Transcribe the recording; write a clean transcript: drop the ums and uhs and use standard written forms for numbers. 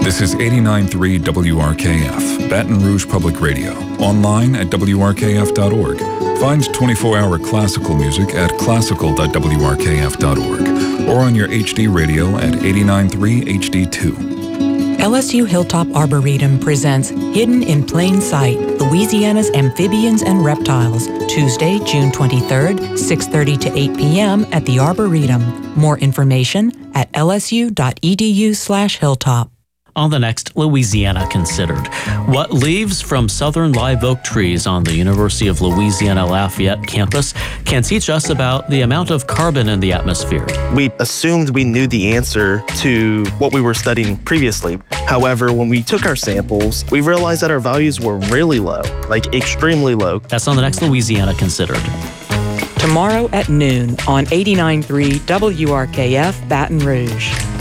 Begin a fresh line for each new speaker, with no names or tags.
This is 89.3 WRKF, Baton Rouge Public Radio. Online at WRKF.org. Find 24-hour classical music at classical.wrkf.org or on your HD radio at 89.3 HD2.
LSU Hilltop Arboretum presents Hidden in Plain Sight, Louisiana's Amphibians and Reptiles, Tuesday, June 23rd, 6:30 to 8 p.m. at the Arboretum. More information at lsu.edu/hilltop.
On the next Louisiana Considered, what leaves from southern live oak trees on the University of Louisiana Lafayette campus can teach us about the amount of carbon in the atmosphere.
We assumed we knew the answer to what we were studying previously. However, when we took our samples, we realized that our values were really low, like extremely low.
That's on the next Louisiana Considered.
Tomorrow at noon on 89.3 WRKF Baton Rouge.